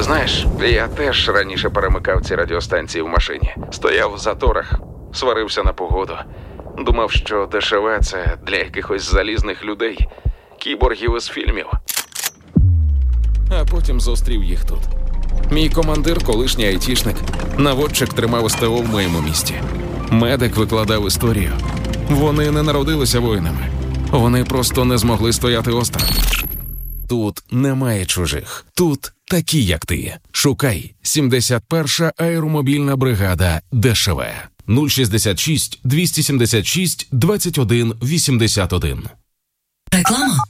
Знаєш, я теж раніше перемикав ці радіостанції в машині. Стояв в заторах, сварився на погоду. Думав, що ДШВ – це для якихось залізних людей, кіборгів із фільмів. А потім зустрів їх тут. Мій командир – колишній айтішник. Наводчик тримав СТО в моєму місті. Медик викладав історію. Вони не народилися воїнами. Вони просто не змогли стояти осторонь. Тут немає чужих. Тут такі, як ти. Шукай 71-ша аеромобільна бригада ДШВ. 066 276 21 81. Реклама.